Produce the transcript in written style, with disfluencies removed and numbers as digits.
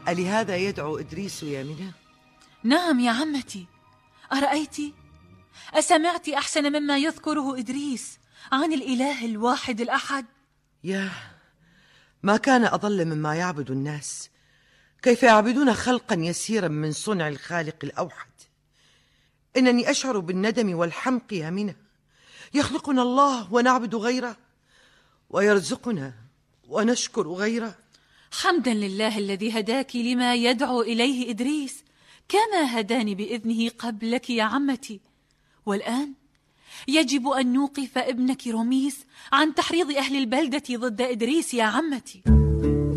ألهذا يدعو إدريس يا منى؟ نعم يا عمتي. أرأيت؟ أسمعت أحسن مما يذكره إدريس عن الإله الواحد الأحد؟ ياه، ما كان أضل مما يعبد الناس. كيف يعبدون خلقا يسيرا من صنع الخالق الأوحد؟ إنني أشعر بالندم والحمق يا منى. يخلقنا الله ونعبد غيره، ويرزقنا ونشكر غيره. حمدا لله الذي هداك لما يدعو إليه إدريس، كما هداني بإذنه قبلك يا عمتي. والآن يجب أن نوقف ابنك رميس عن تحريض أهل البلدة ضد إدريس يا عمتي.